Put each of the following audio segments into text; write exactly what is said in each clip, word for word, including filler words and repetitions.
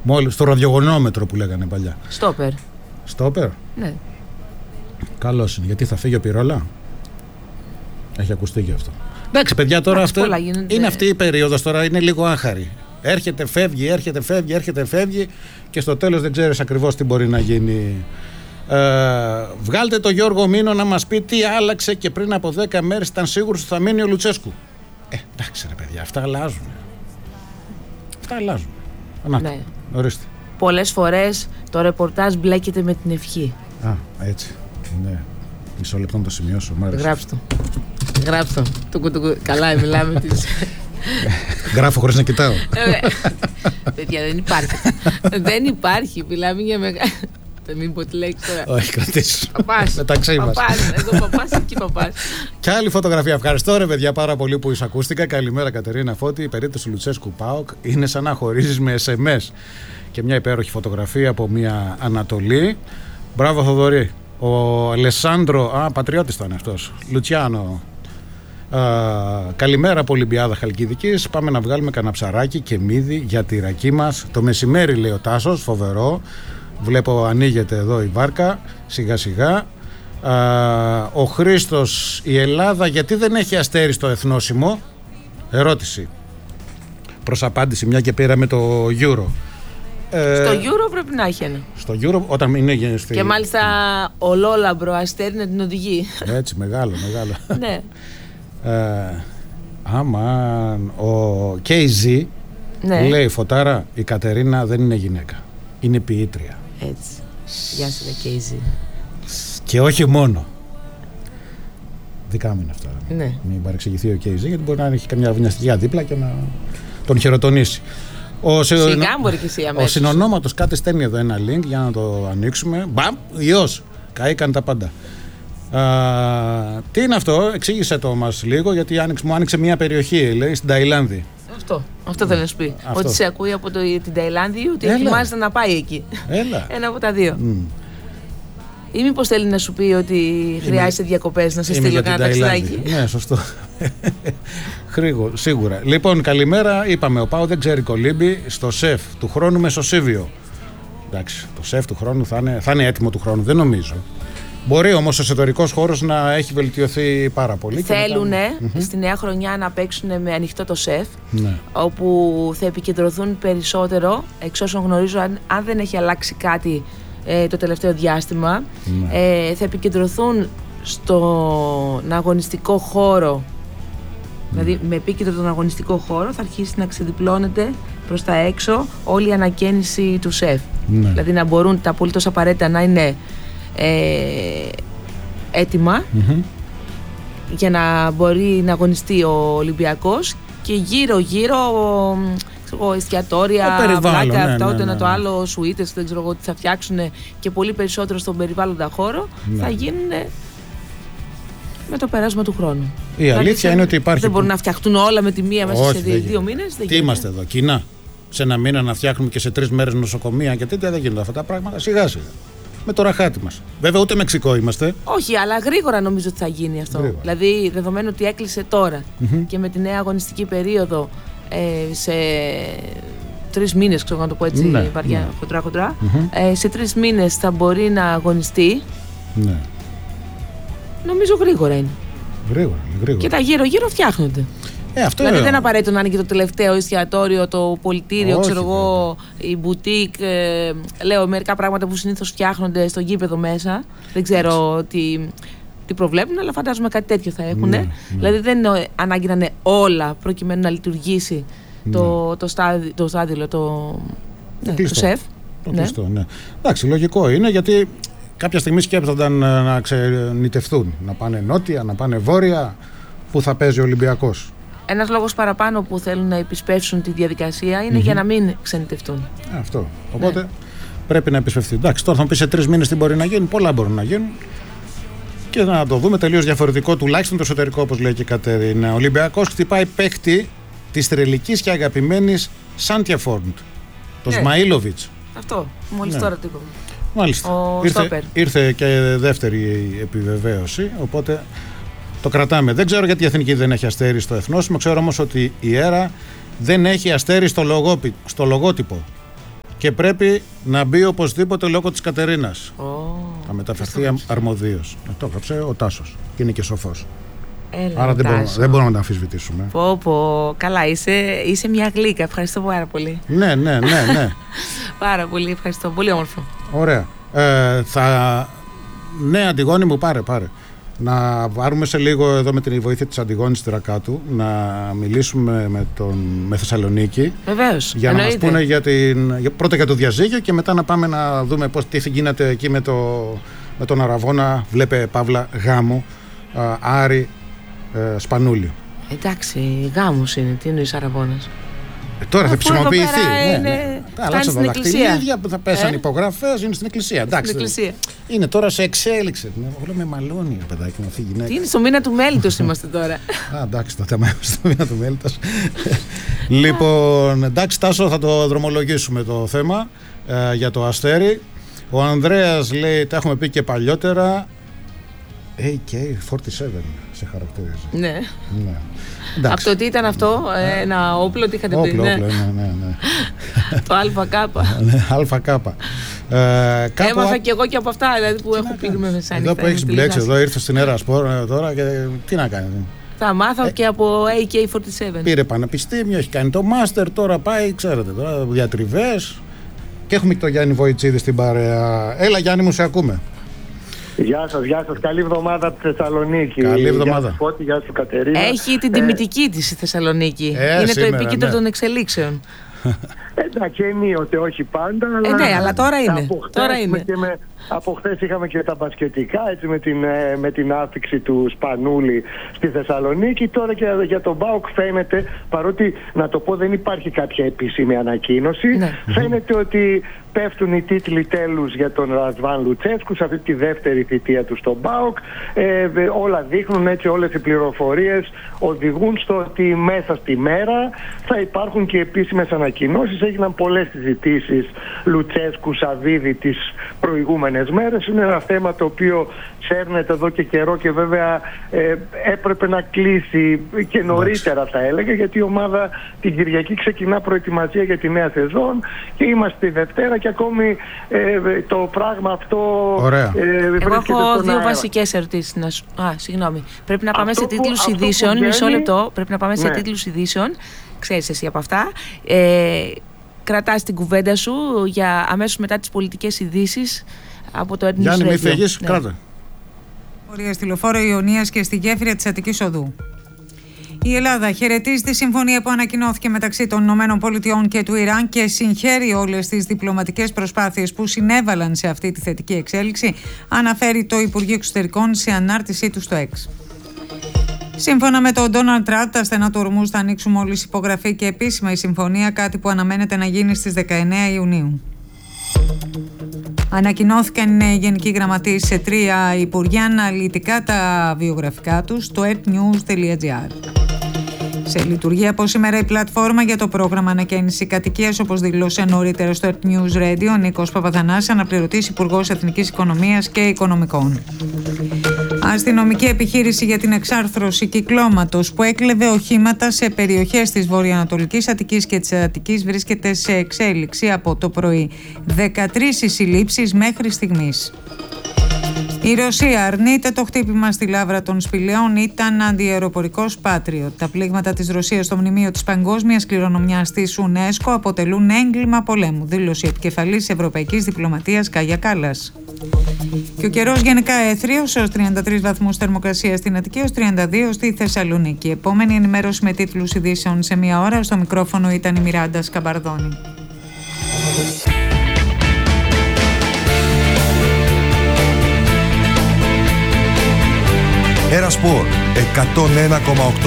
Μόλις στο ραδιογωνόμετρο που λέγανε παλιά. Στόπερ. Στόπερ. Ναι. Καλώς είναι. Γιατί θα φύγει ο Πυρόλα. Έχει ακουστεί και αυτό. Εντάξει, παιδιά, τώρα αυτό είναι αυτή η περίοδος. Τώρα είναι λίγο άχαρη. Έρχεται, φεύγει, έρχεται, φεύγει, έρχεται, φεύγει και στο τέλος δεν ξέρεις ακριβώς τι μπορεί να γίνει. Ε, βγάλτε το Γιώργο Μήνο να μας πει τι άλλαξε και πριν από δέκα μέρες ήταν σίγουρος ότι θα μείνει ο Λουτσέσκου. Ε, εντάξει ρε παιδιά, αυτά αλλάζουν. Αυτά αλλάζουν. Να, ναι. Ορίστε. Πολλές φορές το ρεπορτάζ μπλέκεται με την ευχή. Α, έτσι. Ναι. Μισό λεπτό να το σημειώσω. Γράψτε το. Γράψτε το. Καλά, μιλάμε τις... Γράφω χωρίς να κοιτάω. Παιδιά, δεν υπάρχει. Δεν υπάρχει. Μιλάμε για μεγάλη. Δεν μην πω τη λέξη τώρα. Όχι, κρατήσω. Παπάς. Μεταξύ μας. Παπάς. Εδώ παπάς, εκεί παπάς. Και άλλη φωτογραφία. Ευχαριστώ ρε παιδιά πάρα πολύ που εισακούστηκα. Καλημέρα Κατερίνα Φώτη. Η περίπτωση Λουτσέσκου ΠΑΟΚ είναι σαν να χωρίζεις με ες εμ ες. Και μια υπέροχη φωτογραφία από μια Ανατολή. Μπράβο Θοδωρή. Ο Αλεσάνδρο, α, πατριώτης ήταν αυτός. Λουτσιάνο. Α, καλημέρα από Ολυμπιάδα Χαλκιδικής. Πάμε να βγάλουμε κανένα ψαράκι και μύδι για τη ρακή μας. Το μεσημέρι λέει ο Τάσος, φοβερό. Βλέπω ανοίγεται εδώ η βάρκα σιγά σιγά. Α, ο Χρήστος, η Ελλάδα γιατί δεν έχει αστέρι στο εθνόσημο? Ερώτηση προς απάντηση, μια και πήραμε το Euro. Στο Euro πρέπει να έχει ένα. Στο Euro όταν είναι στη... Και μάλιστα ολόλαμπρο αστέρι να την οδηγεί. Έτσι, μεγάλο, μεγάλο. Ναι. Ε, άμα ο κέι ζι ναι. λέει Φωτάρα, η Κατερίνα δεν είναι γυναίκα, είναι ποιήτρια. Έτσι. Γεια σου κέι ζι. Και όχι μόνο. Δικά μου είναι αυτά. Ναι. Μην παρεξηγηθεί ο κέι ζι γιατί μπορεί να έχει καμιά βινιαστική δίπλα και να τον χειροτονήσει. Ο, Σιγά μπορεί και εσύ αμέσως. Ο συνονόματος κάτι στέλνει εδώ ένα link για να το ανοίξουμε. Μπαμ, ιός. Καήκαν τα πάντα. Α, τι είναι αυτό, εξήγησε το μας λίγο, γιατί άνοιξε, μου άνοιξε μια περιοχή, λέει, στην Ταϊλάνδη. Αυτό, αυτό θέλω να σου πει. Αυτό. Ότι σε ακούει από το, την Ταϊλάνδη, ότι ετοιμάζεται να πάει εκεί. Έλα. Ένα από τα δύο. Mm. Ή μήπως θέλει να σου πει ότι χρειάζεται διακοπές, να σε στείλω κάνα ταξιδάκι. Ναι, σωστό. Χρήγο, σίγουρα. Λοιπόν, καλημέρα. Είπαμε, ο Πάο δεν ξέρει κολύμπι στο σεφ του χρόνου Μεσοσύβιο. Εντάξει, το σεφ του χρόνου θα είναι, θα είναι έτοιμο του χρόνου, δεν νομίζω. Μπορεί όμως ο εσωτερικός χώρος να έχει βελτιωθεί πάρα πολύ. Θέλουν μετά... στη νέα χρονιά να παίξουν με ανοιχτό το σεφ, ναι. όπου θα επικεντρωθούν περισσότερο, εξ όσων γνωρίζω, αν, αν δεν έχει αλλάξει κάτι ε, το τελευταίο διάστημα, ναι. ε, θα επικεντρωθούν στον αγωνιστικό χώρο. Δηλαδή με επίκεντρο τον αγωνιστικό χώρο θα αρχίσει να ξεδιπλώνεται προς τα έξω όλη η ανακαίνιση του σεφ. Ναι. Δηλαδή να μπορούν τα απολύτως απαραίτητα να είναι ε, έτοιμα mm-hmm. για να μπορεί να αγωνιστεί ο Ολυμπιακός και γύρω γύρω ξέρω, εστιατόρια, πλάκα, ναι, αυτά, ναι, ούτε ναι, ένα ναι. το άλλο, σουίτες, δεν ξέρω εγώ τι θα φτιάξουν και πολύ περισσότερο στον περιβάλλοντα χώρο ναι. θα γίνουν με το περάσμα του χρόνου. Η αλήθεια δηλαδή, είναι ότι υπάρχει. Δεν μπορούν να φτιαχτούν όλα με τη μία μέσα όχι, σε δύο, δύο μήνες. Τι γίνεται. Είμαστε εδώ, Κίνα. Σε ένα μήνα να φτιάχνουμε και σε τρεις μέρες νοσοκομεία και τέτοια δεν γίνονται αυτά τα πράγματα. Σιγά σιγά. Με το ραχάτι μας. Βέβαια, ούτε Μεξικό είμαστε. Όχι, αλλά γρήγορα νομίζω ότι θα γίνει αυτό. Γρήγορα. Δηλαδή, δεδομένου ότι έκλεισε τώρα mm-hmm. και με τη νέα αγωνιστική περίοδο ε, σε τρεις μήνες, ξέρω να το πω έτσι, ναι, βαριά, ναι. χοντρά, χοντρά. Mm-hmm. Ε, σε τρεις μήνες θα μπορεί να αγωνιστεί. Ναι. Νομίζω γρήγορα είναι. Γρήγορα, γρήγορα. Και τα γύρω-γύρω φτιάχνονται. Ε, αυτό δηλαδή είναι... δεν απαραίτητο να είναι και το τελευταίο εστιατόριο, το πολιτήριο, όχι, ξέρω εγώ, η μπουτίκ. Ε, λέω μερικά πράγματα που συνήθως φτιάχνονται στο γήπεδο μέσα. Δεν ξέρω τι, τι προβλέπουν, αλλά φαντάζομαι κάτι τέτοιο θα έχουν. Ναι, ναι. Δηλαδή δεν είναι ανάγκη να είναι όλα προκειμένου να λειτουργήσει ναι. το, το, στάδι, το στάδιο, το, ναι, το σεφ. Το ναι. κλειστό, ναι. Εντάξει, λογικό είναι γιατί κάποια στιγμή σκέπτονταν να ξενιτευτούν, να πάνε νότια, να πάνε βόρεια, που θα παίζει ο Ολυμπιακός. Ένας λόγος παραπάνω που θέλουν να επισπεύσουν τη διαδικασία είναι mm-hmm. για να μην ξενιτευτούν. Αυτό. Οπότε ναι. πρέπει να επισπευθεί. Εντάξει, τώρα θα μου πει σε τρεις μήνες τι μπορεί να γίνει. Πολλά μπορούν να γίνουν. Και να το δούμε τελείως διαφορετικό, τουλάχιστον το εσωτερικό, όπως λέει και η Κατερίνα. Ο Ολυμπιακός χτυπάει παίκτη της τρελικής και αγαπημένης Σάντιαφορντ, το ναι. Σμαΐλοβιτς. Αυτό. Μόλις ναι. τώρα το είπαμε. Μάλιστα. Ήρθε, ήρθε και δεύτερη επιβεβαίωση. Οπότε. Το κρατάμε. Δεν ξέρω γιατί η Εθνική δεν έχει αστέρι στο εθνόσημο. Ξέρω όμως ότι η ΕΡΑ δεν έχει αστέρι στο, λογόπι, στο λογότυπο. και πρέπει να μπει οπωσδήποτε λόγω της Κατερίνας. Oh, θα μεταφερθεί αρμοδίως. Το έγραψε ο Τάσος και είναι και σοφός. Έλα, Άρα δεν μπορούμε, δεν μπορούμε να τα αμφισβητήσουμε. Πω πω, καλά, είσαι, είσαι μια γλύκα. Ευχαριστώ πάρα πολύ. Ναι, ναι, ναι, ναι. Πάρα πολύ, ευχαριστώ. Πολύ όμορφο. Ωραία. Ε, θα... Ναι, Αντιγόνη μου, πάρε, πάρε. Να πάρουμε σε λίγο εδώ με την βοήθεια της Αντιγόνης Τυρακάτου να μιλήσουμε με, τον, με Θεσσαλονίκη. Βεβαίως. Για εννοείται. Να μας πούνε για την, για, πρώτα για το διαζύγιο και μετά να πάμε να δούμε πώς, τι γίνεται εκεί με, το, με τον Αραβώνα. Βλέπε Παύλα γάμο, α, Άρη ε, Σπανούλη. Εντάξει, γάμος είναι. Τι εννοείς Αραβώνας? Ε, τώρα θα επισημοποιηθεί. Ναι, ναι, ναι. Αλλάξαν τα δαχτυλίδια που θα πέσαν ε? υπογραφές, είναι στην εκκλησία. Εντάξει, στην εκκλησία. Είναι τώρα σε εξέλιξη. Εγώ με μαλώνει, παιδάκι μου, αυτή η γυναίκα. Τι είναι, στο μήνα του μέλιτος είμαστε τώρα. Α, εντάξει, το θέμα στο μήνα του μέλιτος. Λοιπόν, εντάξει, Τάσο, θα το δρομολογήσουμε το θέμα ε, για το αστέρι. Ο Ανδρέας λέει, τα έχουμε πει και παλιότερα. έι κέι φορty seven σε χαρακτηρίζει. Ναι. ναι. Αυτό τι ήταν αυτό, ε, ένα όπλο, τι είχατε πει? Όπλο, όπλο, ναι, ναι, ναι. Το ΑΚ. Ναι, ΑΚ. Ε, κάπου... Έμαθα κι εγώ και από αυτά, δηλαδή που τι έχω πει με μεσάνυχτα. Εδώ που έχεις μπλέξει, εδώ ήρθε στην Έρα Σπορ τώρα και τι να κάνει. Θα μάθω ε, και από έι κέι φορty seven. Πήρε πανεπιστήμιο, έχει κάνει το μάστερ, τώρα πάει, ξέρετε, τώρα διατριβές. Και έχουμε και τον Γιάννη Βοητσίδη στην παρέα. Έλα Γιάννη μου, σε ακούμε. Γεια σας, γεια σας. Καλή εβδομάδα από τη Θεσσαλονίκη. Καλή εβδομάδα. Γεια σου Φώτη, γεια σου Κατερίνα. Έχει την τιμητική ε... της η Θεσσαλονίκη. Ε, είναι σήμερα, το επίκεντρο ναι. των εξελίξεων. Εντάξει, ενίοτε, όχι πάντα. Αλλά... Ε, ναι, αλλά τώρα είναι. Τώρα είναι. Και με, από χθες είχαμε και τα μπασκετικά, έτσι, με την, με την άφηξη του Σπανούλη στη Θεσσαλονίκη. Τώρα και για τον ΠΑΟΚ φαίνεται, παρότι να το πω δεν υπάρχει κάποια επίσημη ανακοίνωση, ναι. φαίνεται ότι πέφτουν οι τίτλοι τέλους για τον Ρασβάν Λουτσέσκου σε αυτή τη δεύτερη θητεία του στον ΠΑΟΚ. Ε, όλα δείχνουν, έτσι, όλες οι πληροφορίες οδηγούν στο ότι μέσα στη μέρα θα υπάρχουν και επίσημες ανακοινώσεις. Έγιναν πολλές συζητήσεις Λουτσέσκου Σαββίδη τις προηγούμενες μέρες. Είναι ένα θέμα το οποίο σέρνεται εδώ και καιρό και βέβαια ε, έπρεπε να κλείσει και νωρίτερα, θα έλεγα, γιατί η ομάδα την Κυριακή ξεκινά προετοιμασία για τη νέα σεζόν και είμαστε τη Δευτέρα και ακόμη ε, το πράγμα αυτό ε, Εγώ έχω δύο βασικές ερωτήσεις να σου... Α, συγγνώμη. Πρέπει να πάμε αυτό σε τίτλους ειδήσεων. Μισό λεπτό. Πρέπει να πάμε ναι. σε τίτλους ειδήσεων. Ξέρεις εσύ από αυτά. Ε, κρατάς την κουβέντα σου για αμέσως μετά τις πολιτικές ειδήσεις από το Ethnic Γιάννη, μη φύγεις, ναι. κράτα. Πορεία στη λεωφόρο Ιωνίας και στη γέφυρα της Αττικής Οδού. Η Ελλάδα χαιρετίζει τη συμφωνία που ανακοινώθηκε μεταξύ των ΗΠΑ και του Ιράν και συγχαίρει όλες τις διπλωματικές προσπάθειες που συνέβαλαν σε αυτή τη θετική εξέλιξη, αναφέρει το Υπουργείο Εξωτερικών σε ανάρτησή του στο X. Σύμφωνα με τον Ντόναλντ Τραμπ, τα στενά του ορμούς θα ανοίξουν μόλις υπογραφεί και επίσημα η συμφωνία, κάτι που αναμένεται να γίνει στις δεκαεννέα Ιουνίου. Ανακοινώθηκαν οι γενικοί γραμματείς σε τρία υπουργεία αναλυτικά τα βιογραφικά τους στο earthnews τελεία gr. Σε λειτουργία από σήμερα η πλατφόρμα για το πρόγραμμα ανακαίνιση κατοικίας, όπως δήλωσε νωρίτερα στο Earth News Radio ο Νίκος Παπαθανάσης, αναπληρωτής Υπουργός Εθνικής Οικονομίας και Οικονομικών. Αστυνομική επιχείρηση για την εξάρθρωση κυκλώματος που έκλεβε οχήματα σε περιοχές της βορειοανατολικής Αττικής και της Αττικής βρίσκεται σε εξέλιξη από το πρωί. δεκατρείς οι συλλήψεις μέχρι στιγμής. Η Ρωσία αρνείται το χτύπημα στη Λαύρα των Σπηλαίων, ήταν αντιαεροπορικός Patriot. Τα πλήγματα της Ρωσίας στο μνημείο της παγκόσμιας κληρονομιάς της UNESCO αποτελούν έγκλημα πολέμου, δήλωσε η επικεφαλής Ευρωπαϊκής Διπλωματίας Κάγια Κάλλας. Και ο καιρός γενικά έθριος, έως τριάντα τρεις βαθμούς θερμοκρασία στην Αττική, έως τριάντα δύο στη Θεσσαλονίκη. Επόμενη ενημέρωση με τίτλους ειδήσεων σε μία ώρα. Στο μικρόφωνο ήταν η Μιράντα Σκαμπαρδόνη. Έρα Σπορ εκατόν ένα κόμμα οκτώ.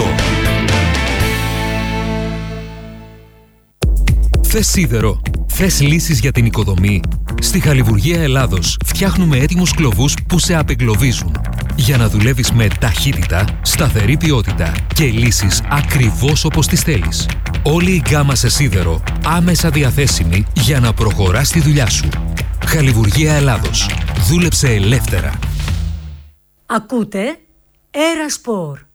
Θες σίδερο? Θες λύσεις για την οικοδομή? Στη Χαλιβουργία Ελλάδος φτιάχνουμε έτοιμους κλωβούς που σε απεγκλωβίζουν. Για να δουλεύεις με ταχύτητα, σταθερή ποιότητα και λύσεις ακριβώς όπως τις θέλεις. Όλη η γκάμα σε σίδερο άμεσα διαθέσιμη για να προχωράς τη δουλειά σου. Χαλιβουργία Ελλάδος. Δούλεψε ελεύθερα. Ακούτε Έρα Σπορ.